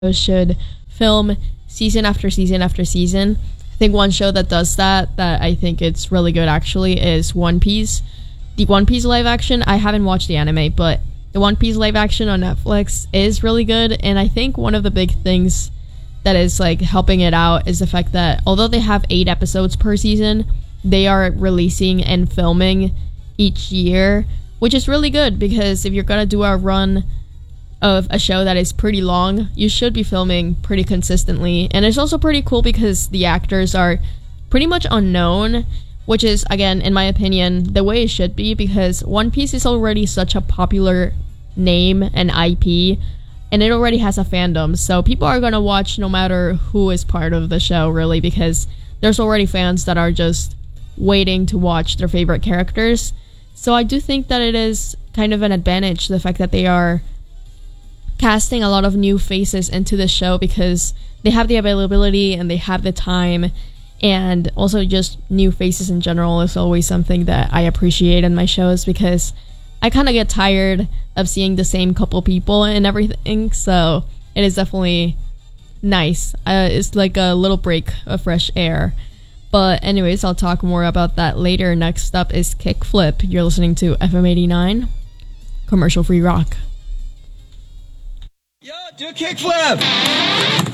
should film season after season after season. I think one show that does that I think it's really good actually is One Piece. The One Piece live action, I haven't watched the anime, but the One Piece live action on Netflix is really good, and I think one of the big things that is like helping it out is the fact that although they have 8 episodes per season, they are releasing and filming each year, which is really good because if you're gonna do a run of a show that is pretty long, you should be filming pretty consistently. And it's also pretty cool because the actors are pretty much unknown, which is, again, in my opinion, the way it should be, because One Piece is already such a popular name and IP, and it already has a fandom, so people are gonna watch no matter who is part of the show, really, because there's already fans that are just waiting to watch their favorite characters. So I do think that it is kind of an advantage, the fact that they are casting a lot of new faces into the show because they have the availability and they have the time, and also just new faces in general is always something that I appreciate in my shows because I kind of get tired of seeing the same couple people and everything, so it is definitely nice. It's like a little break of fresh air. But anyways, I'll talk more about that later. Next up is Kickflip. You're listening to FM89, commercial free rock. Yo, do a kickflip!